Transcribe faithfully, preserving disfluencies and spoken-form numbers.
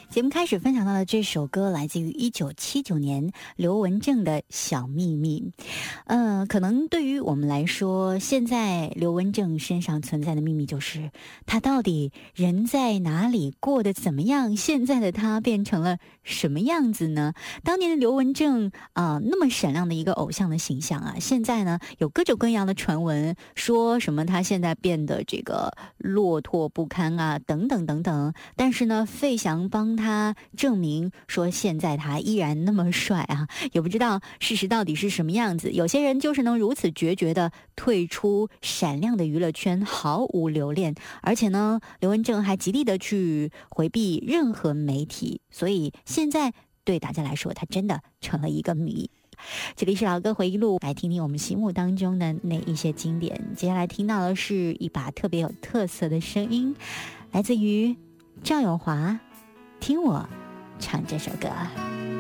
节目开始分享到的这首歌来自于一九七九年刘文正的小秘密。呃，可能对于我们来说，现在刘文正身上存在的秘密就是他到底人在哪里，过得怎么样，现在的他变成了什么样子呢？当年的刘文正啊、呃，那么闪亮的一个偶像的形象啊，现在呢有各种各样的传闻，说什么他现在变得这个落拓不堪啊，等等等等。但是呢，费翔帮他证明说现在他依然那么帅啊，也不知道事实到底是什么样子。有些人就是能如此决绝的退出闪亮的娱乐圈，毫无留恋，而且呢，刘文正还极力的去回避任何媒体，所以现在对大家来说，他真的成了一个谜。这里是老歌回忆录，来听听我们心目当中的那一些经典。接下来听到的是一把特别有特色的声音，来自于赵咏华，听我唱这首歌。